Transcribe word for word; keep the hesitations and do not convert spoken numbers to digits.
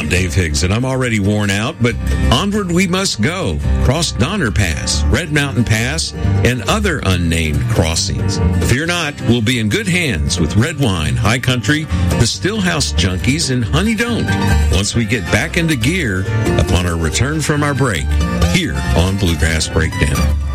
I'm Dave Higgs, and I'm already worn out, but onward we must go. Cross Donner Pass, Red Mountain Pass, and other unnamed crossings. Fear not, we'll be in good hands with Red Wine, High Country, the Stillhouse Junkies, and Honey Don't once we get back into gear upon our return from our break here on Bluegrass Breakdown.